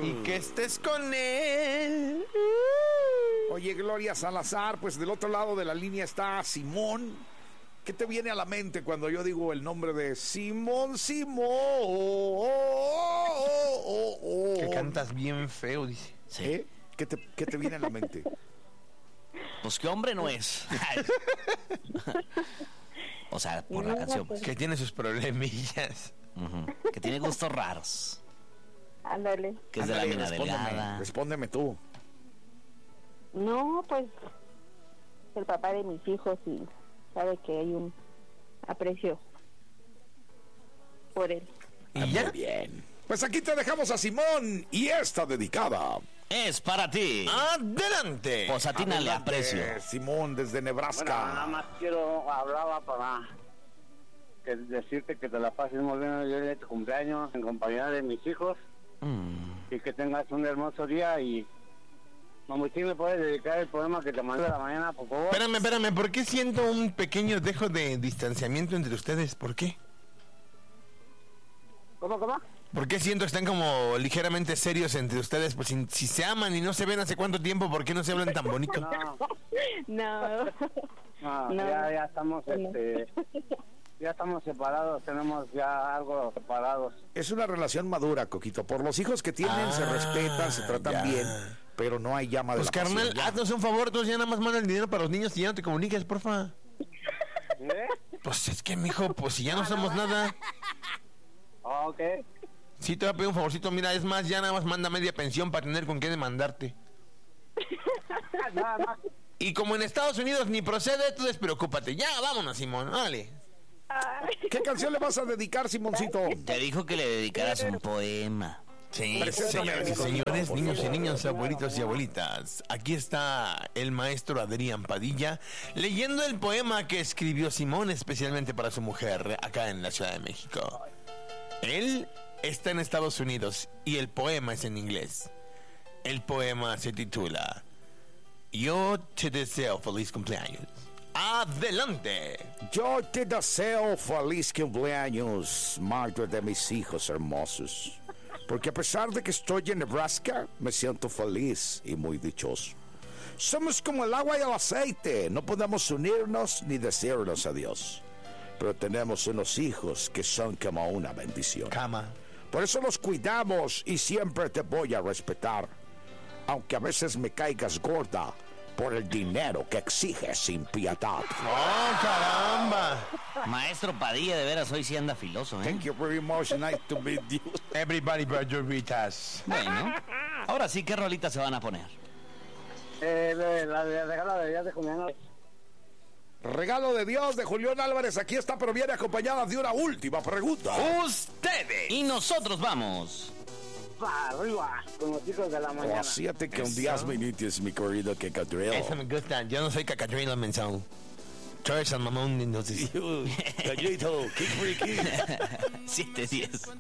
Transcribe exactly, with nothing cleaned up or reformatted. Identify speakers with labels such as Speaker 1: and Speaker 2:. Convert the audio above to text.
Speaker 1: Y que estés con él.
Speaker 2: Oye, Gloria Salazar, pues del otro lado de la línea está Simón. ¿Qué te viene a la mente cuando yo digo el nombre de Simón, Simón? Oh, oh, oh, oh.
Speaker 1: Que cantas bien feo, dice.
Speaker 3: Sí.
Speaker 2: ¿Eh? ¿Qué te, qué te viene a la mente?
Speaker 3: Pues qué hombre no es. O sea, por la canción. Pues.
Speaker 1: Que tiene sus problemillas.
Speaker 3: Uh-huh. Que tiene gustos raros.
Speaker 4: Ándale.
Speaker 3: Que es
Speaker 2: Ándale,
Speaker 3: de la mina
Speaker 2: respóndeme,
Speaker 3: delgada.
Speaker 2: respóndeme tú.
Speaker 4: No, pues el papá de mis hijos y sabe que hay un aprecio por él.
Speaker 1: ¿Y ya?
Speaker 2: Muy bien. Pues aquí te dejamos a Simón y esta dedicada.
Speaker 3: Es para ti.
Speaker 1: ¡Adelante!
Speaker 3: Pues a ti no le
Speaker 2: Adelante,
Speaker 3: aprecio.
Speaker 2: Simón, desde Nebraska.
Speaker 5: Bueno, nada más quiero, hablaba para que decirte que te la pases muy bien el día de tu cumpleaños en compañía de mis hijos
Speaker 3: Mm.
Speaker 5: y que tengas un hermoso día. Y Mamuchín, ¿me puedes dedicar el poema que te mandé a la mañana, por favor?
Speaker 1: Espérame, espérame, ¿por qué siento un pequeño dejo de distanciamiento entre ustedes? ¿Por qué?
Speaker 5: ¿Cómo, cómo?
Speaker 1: ¿Por qué siento que están como ligeramente serios entre ustedes? Pues si, si se aman y no se ven hace cuánto tiempo, ¿por qué no se hablan tan bonito?
Speaker 5: No,
Speaker 4: No.
Speaker 5: no,
Speaker 4: No.
Speaker 5: Ya, ya estamos,
Speaker 4: No.
Speaker 5: este, ya estamos separados, tenemos ya algo separados.
Speaker 2: Es una relación madura, Coquito. Por los hijos que tienen,
Speaker 1: Ah,
Speaker 2: se respetan, se tratan
Speaker 1: ya.
Speaker 2: bien, pero no hay llama de
Speaker 1: Pues
Speaker 2: la
Speaker 1: carnal,
Speaker 2: pasión, ya.
Speaker 1: haznos un favor, tú ya nada más manda el dinero para los niños y ya no te comuniques, porfa.
Speaker 5: ¿Eh?
Speaker 1: Pues es que, mijo, pues si ya no somos nada.
Speaker 5: Ah, ok.
Speaker 1: Sí, te voy a pedir un favorcito, mira, es más, ya nada más manda media pensión para tener con qué demandarte.
Speaker 5: Nada más.
Speaker 1: Y como en Estados Unidos ni procede, tú despreocúpate. Ya, vámonos, Simón, dale.
Speaker 2: ¿Qué canción le vas a dedicar, Simoncito?
Speaker 3: Te dijo que le dedicaras un poema.
Speaker 1: Sí,
Speaker 2: Preséntame,
Speaker 1: señores y
Speaker 2: Coquito,
Speaker 1: señores,
Speaker 2: por
Speaker 1: niños y
Speaker 2: favor.
Speaker 1: niñas, abuelitos y abuelitas. Aquí está el maestro Adrián Padilla leyendo el poema que escribió Simón especialmente para su mujer acá en la Ciudad de México. Él está en Estados Unidos y el poema es en inglés. El poema se titula Yo te deseo feliz cumpleaños. ¡Adelante!
Speaker 2: Yo te deseo feliz cumpleaños, madre de mis hijos hermosos. Porque a pesar de que estoy en Nebraska, me siento feliz y muy dichoso. Somos como el agua y el aceite, no podemos unirnos ni decirnos adiós. Pero tenemos unos hijos que son como una bendición.
Speaker 1: Cama.
Speaker 2: Por eso los cuidamos y siempre te voy a respetar. Aunque a veces me caigas gorda por el dinero que exiges sin piedad.
Speaker 1: ¡Oh, caramba!
Speaker 3: Maestro Padilla, de veras, hoy sí anda filoso, ¿eh?
Speaker 2: Thank you very much. Nice to meet you.
Speaker 1: Everybody but your Ritas.
Speaker 3: Bueno, ahora sí, ¿qué rolitas se van a poner?
Speaker 5: Eh, de- la de regalo de días de cumpleaños.
Speaker 2: Regalo de Dios de Julián Álvarez. Aquí está, pero viene acompañada de una última pregunta.
Speaker 1: Ustedes.
Speaker 3: Y nosotros vamos.
Speaker 5: Pa' arriba, con los hijos de la mañana.
Speaker 2: Oh, siete con
Speaker 1: Eso.
Speaker 2: diez minutos, mi querido Kekadrill.
Speaker 1: Eso me gusta. Yo no soy cacadrino mención. Traes al mamón entonces.
Speaker 2: Gallito, kick free kick.
Speaker 3: siete diez.